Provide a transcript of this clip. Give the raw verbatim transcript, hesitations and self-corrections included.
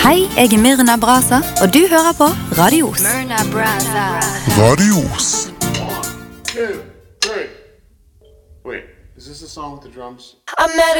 Hei, jeg er Myrna Brasa, og du hører på Radios. Radios. One, two, three. Wait, is this the song with the drums? I met